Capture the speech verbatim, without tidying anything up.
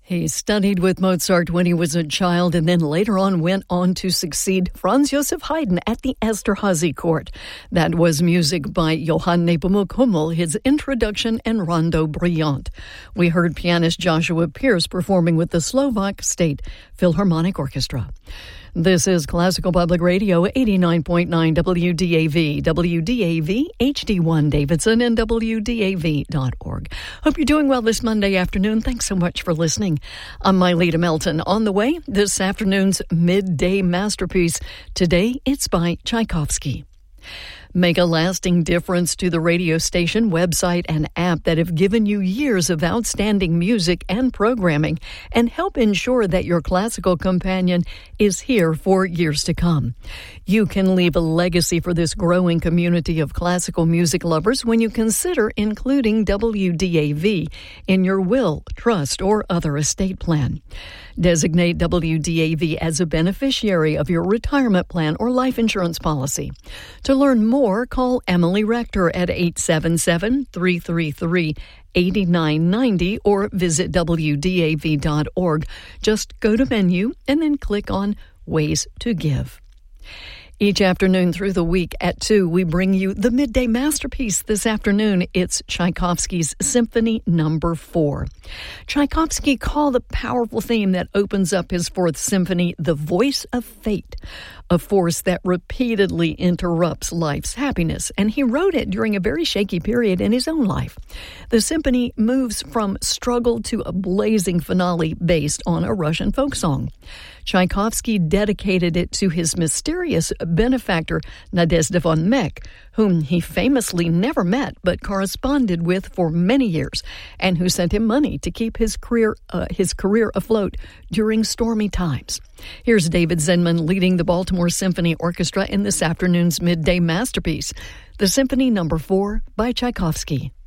He studied with Mozart when he was a child and then later on went on to succeed Franz Joseph Haydn at the Esterházy court. That was music by Johann Nepomuk Hummel, his introduction and Rondo Brilliant. We heard pianist Joshua Pierce performing with the Slovak State Philharmonic Orchestra. This is Classical Public Radio, eighty-nine point nine W D A V, W D A V, H D one Davidson, and W D A V dot org. Hope you're doing well this Monday afternoon. Thanks so much for listening. I'm Myleta Melton. On the way, this afternoon's midday masterpiece. Today, it's by Tchaikovsky. Make a lasting difference to the radio station, website, and app that have given you years of outstanding music and programming and help ensure that your classical companion is here for years to come. You can leave a legacy for this growing community of classical music lovers when you consider including W D A V in your will, trust, or other estate plan. Designate W D A V as a beneficiary of your retirement plan or life insurance policy. To learn more, call Emily Rector at eight seven seven, three three three, eight nine nine zero or visit W D A V dot org. Just go to menu and then click on Ways to Give. Each afternoon through the week at two, we bring you the midday masterpiece. This afternoon, it's Tchaikovsky's Symphony Number Four. Tchaikovsky called the powerful theme that opens up his Fourth Symphony the voice of fate, a force that repeatedly interrupts life's happiness, and he wrote it during a very shaky period in his own life. The symphony moves from struggle to a blazing finale based on a Russian folk song. Tchaikovsky dedicated it to his mysterious benefactor, Nadezhda von Meck, whom he famously never met but corresponded with for many years, and who sent him money to keep his career uh, his career afloat during stormy times. Here's David Zenman leading the Baltimore Symphony Orchestra in this afternoon's midday masterpiece, the Symphony Number Four by Tchaikovsky.